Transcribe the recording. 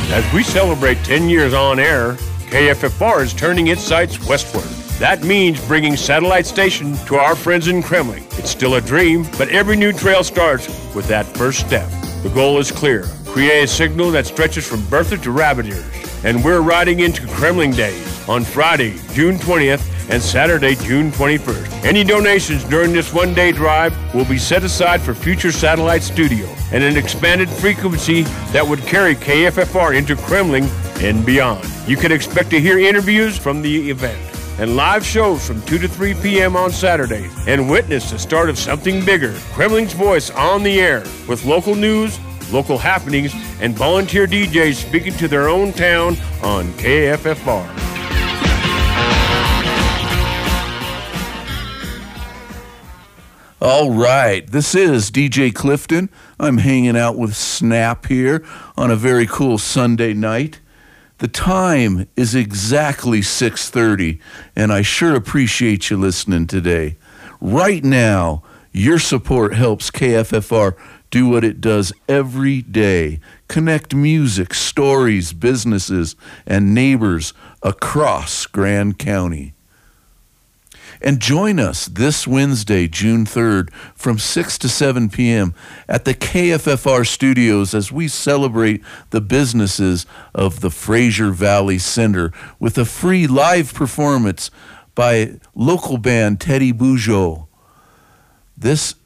As we celebrate 10 years on air, KFFR is turning its sights westward. That means bringing satellite station to our friends in Kremling. It's still a dream, but every new trail starts with that first step. The goal is clear. Create a signal that stretches from Bertha to Rabbit Ears. And we're riding into Kremling Days on Friday, June 20th and Saturday, June 21st. Any donations during this one-day drive will be set aside for future satellite studio and an expanded frequency that would carry KFFR into Kremling and beyond. You can expect to hear interviews from the event and live shows from 2 to 3 p.m. on Saturdays and witness the start of something bigger. Kremling's Voice on the air with local news, local happenings, and volunteer DJs speaking to their own town on KFFR. All right, this is DJ Clifton. I'm hanging out with Snap here on a very cool Sunday night. The time is exactly 6:30, and I sure appreciate you listening today. Right now, your support helps KFFR do what it does every day: connect music, stories, businesses, and neighbors across Grand County. And join us this Wednesday, June 3rd, from 6 to 7 p.m. at the KFFR studios as we celebrate the businesses of the Fraser Valley Center with a free live performance by local band Teddy Bujo. This